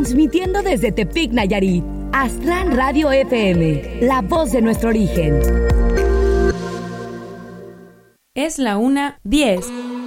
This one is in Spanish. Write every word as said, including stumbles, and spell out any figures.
Transmitiendo desde Tepic, Nayarit. Astran Radio F M, la voz de nuestro origen. Es la una diez.